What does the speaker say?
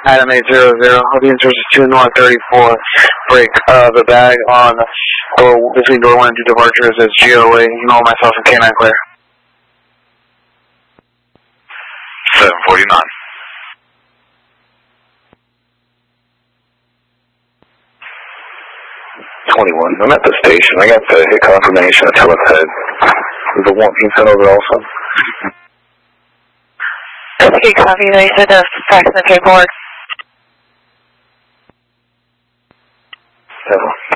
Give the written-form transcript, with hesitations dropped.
Adam 800, audience versus 2 North 34. Break the bag on between door 1 and 2 departures as GOA, myself, and K9 clear. 749. I'm at the station. I got the hit confirmation. That's how I've had. Is the one being sent over also? Okay, copy. They said the fax and the paperwork.